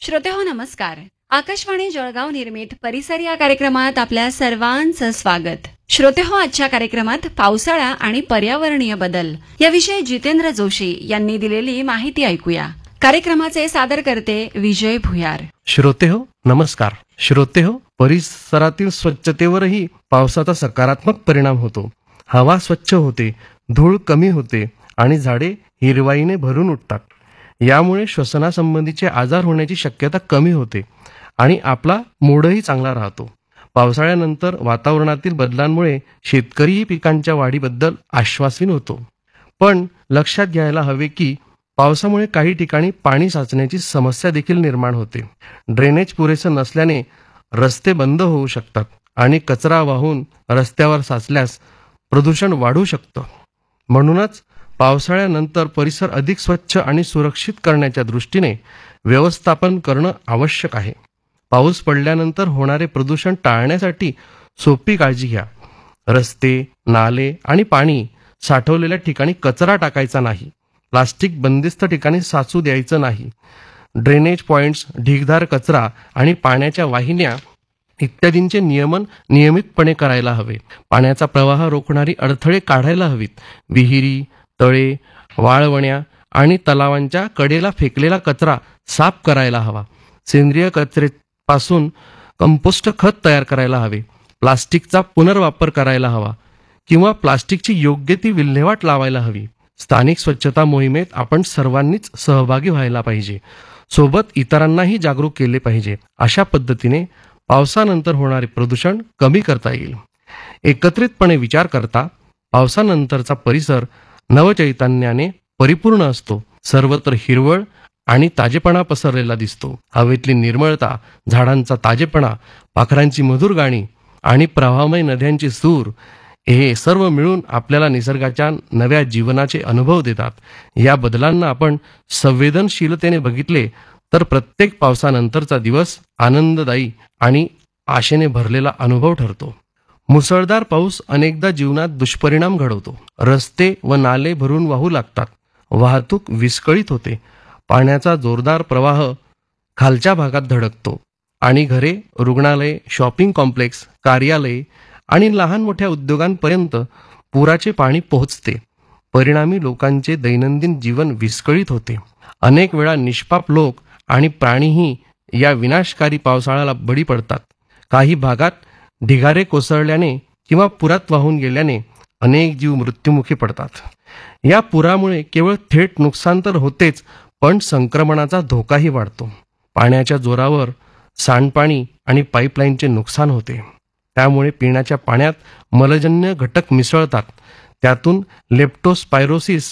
श्रोतेहो नमस्कार. आकाशवाणी जळगाव निर्मित परिसर या कार्यक्रमात आपल्या सर्वांचं स्वागत. श्रोतेहो, आजच्या कार्यक्रमात पावसाळा आणि पर्यावरणीय बदल याविषयी जितेंद्र जोशी यांनी दिलेली माहिती ऐकूया. कार्यक्रमाचे सादर करते विजय भुयार. श्रोतेहो नमस्कार. श्रोतेहो, परिसरातील स्वच्छतेवरही पावसाचा सकारात्मक परिणाम होतो. हवा स्वच्छ होते, धूळ कमी होते आणि झाडे हिरवाईने भरून उठतात. यामुळे श्वसनासंबंधीचे आजार होण्याची शक्यता कमी होते आणि आपला मूडही चांगला राहतो. पावसाळ्यानंतर वातावरणातील बदलांमुळे शेतकरीही पिकांच्या वाढीबद्दल आश्वासीन होतो. पण लक्षात घ्यायला हवे की पावसामुळे काही ठिकाणी पाणी साचण्याची समस्या देखील निर्माण होते. ड्रेनेज पुरेसं नसल्याने रस्ते बंद होऊ शकतात आणि कचरा वाहून रस्त्यावर साचल्यास प्रदूषण वाढू शकतं. म्हणूनच पावसाळ्यानंतर परिसर अधिक स्वच्छ आणि सुरक्षित करण्याच्या दृष्टीने व्यवस्थापन करणं आवश्यक आहे. पाऊस पडल्यानंतर होणारे प्रदूषण टाळण्यासाठी सोपी काळजी घ्या. रस्ते, नाले आणि पाणी साठवलेल्या ठिकाणी कचरा टाकायचा नाही. प्लास्टिक बंदिस्त ठिकाणी साचू द्यायचं नाही. ड्रेनेज पॉइंट्स, ढीगदार कचरा आणि पाण्याच्या वाहिन्या इत्यादींचे नियमन नियमितपणे करायला हवे. पाण्याचा प्रवाह रोखणारी अडथळे काढायला हवीत. विहिरी, तळे, वाळवण्या आणि तलावांच्या कडेला फेकलेला कचरा साफ करायला हवा. सेंद्रिय कचऱ्यापासून कंपोस्ट खत तयार करायला हवे. प्लास्टिकचा पुनर्वापर करायला हवा किंवा प्लास्टिकची योग्य ती विल्हेवाट लावायला हवी. स्थानिक स्वच्छता मोहिमेत आपण सर्वांनीच सहभागी व्हायला पाहिजे. सोबत इतरांनाही जागरूक केले पाहिजे. अशा पद्धतीने पावसानंतर होणारे प्रदूषण कमी करता येईल. एकत्रितपणे विचार करता पावसानंतरचा परिसर नवचैतन्याने परिपूर्ण असतो. सर्वत्र हिरवळ आणि ताजेपणा पसरलेला दिसतो. हवेतली निर्मळता, झाडांचा ताजेपणा, पाखरांची मधुर गाणी आणि प्रवाहमय नद्यांची सूर हे सर्व मिळून आपल्याला निसर्गाच्या नव्या जीवनाचे अनुभव देतात. या बदलांना आपण संवेदनशीलतेने बघितले तर प्रत्येक पावसानंतरचा दिवस आनंददायी आणि आशेने भरलेला अनुभव ठरतो. मुसळधार पाऊस अनेकदा जीवनात दुष्परिणाम घडवतो. रस्ते व नाले भरून वाहू लागतात. वाहतूक विस्कळीत होते. पाण्याचा जोरदार प्रवाह खालच्या भागात धडकतो आणि घरे, रुग्णालये, शॉपिंग कॉम्प्लेक्स, कार्यालये आणि लहान मोठ्या उद्योगांपर्यंत पुराचे पाणी पोहोचते. परिणामी लोकांचे दैनंदिन जीवन विस्कळीत होते. अनेक वेळा निष्पाप लोक आणि प्राणीही या विनाशकारी पावसाळ्याला बळी पडतात. काही भागात ढिगारे कोसळल्याने किंवा पुरात वाहून गेल्याने अनेक जीव मृत्युमुखी पडतात. या पुरामुळे केवळ थेट नुकसान तर होतेच, पण संक्रमणाचा धोकाही वाढतो. पाण्याच्या जोरावर सांडपाणी आणि पाईपलाईनचे नुकसान होते. त्यामुळे पिण्याच्या पाण्यात मलजन्य घटक मिसळतात. त्यातून लेप्टोस्पायरोसिस,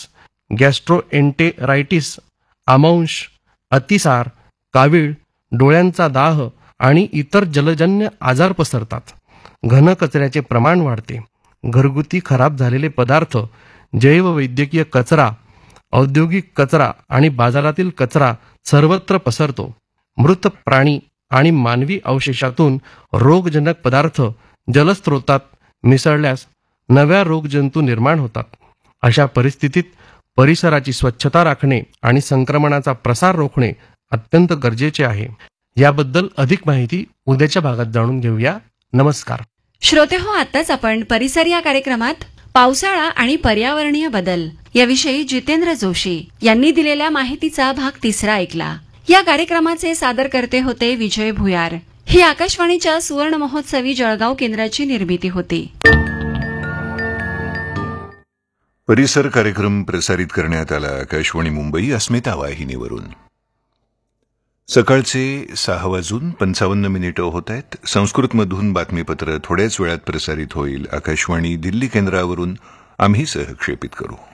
गॅस्ट्रोएन्टेरायटिस, आमांश, अतिसार, कावीळ, डोळ्यांचा दाह आणि इतर जलजन्य आजार पसरतात. घनकचऱ्याचे प्रमाण वाढते. घरगुती खराब झालेले पदार्थ, जैववैद्यकीय कचरा, औद्योगिक कचरा आणि बाजारातील कचरा सर्वत्र पसरतो. मृत प्राणी आणि मानवी अवशेषातून रोगजनक पदार्थ जलस्रोतात मिसळल्यास नव्या रोगजंतू निर्माण होतात. अशा परिस्थितीत परिसराची स्वच्छता राखणे आणि संक्रमणाचा प्रसार रोखणे अत्यंत गरजेचे आहे. याबद्दल अधिक माहिती उद्याच्या भागात जाणून घेऊया. नमस्कार. श्रोतेहो, आताच आपण परिसर या कार्यक्रमात पावसाळा आणि पर्यावरणीय बदल याविषयी जितेंद्र जोशी यांनी दिलेल्या माहितीचा भाग 3 ऐकला. या कार्यक्रमाचे सादर करते होते विजय भुयार. ही आकाशवाणीच्या सुवर्ण महोत्सवी जळगाव केंद्राची निर्मिती होती. परिसर कार्यक्रम प्रसारित करण्यात आला आकाशवाणी मुंबई अस्मिता वाहिनीवरून. सकाळचे 6:55 होत आहेत. संस्कृतमधून बातमीपत्र थोड्याच वेळात प्रसारित होईल. आकाशवाणी दिल्ली केंद्रावरून आम्ही सहक्षेपित करू.